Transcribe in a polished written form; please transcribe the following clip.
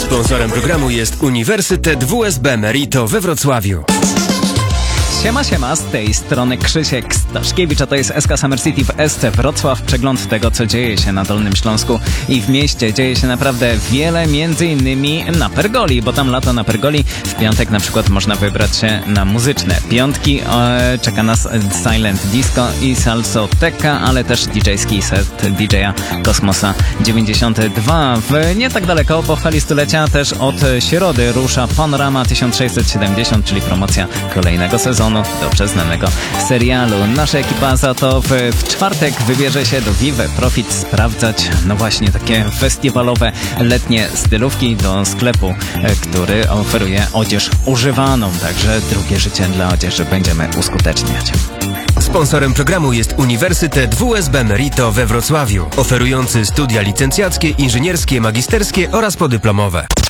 Sponsorem programu jest Uniwersytet WSB Merito we Wrocławiu. Siema, z tej strony Krzysiek Staszkiewicz, a to jest SK Summer City w SC Wrocław. Przegląd tego, co dzieje się na Dolnym Śląsku i w mieście. Dzieje się naprawdę wiele, między innymi na Pergoli, bo tam lato na Pergoli. W piątek na przykład można wybrać się na muzyczne piątki. Czeka nas Silent Disco i Salsoteka, ale też DJ-ski set DJ-a Kosmosa 92. Nie tak daleko, po chwili stulecia też od środy rusza Panorama 1670, czyli promocja kolejnego sezonu dobrze znanego serialu. Nasza ekipa za to w czwartek wybierze się do Vive Profit sprawdzać, no właśnie, takie festiwalowe, letnie stylówki do sklepu, który oferuje odzież używaną. Także drugie życie dla odzieży będziemy uskuteczniać. Sponsorem programu jest Uniwersytet WSB Merito we Wrocławiu, oferujący studia licencjackie, inżynierskie, magisterskie oraz podyplomowe.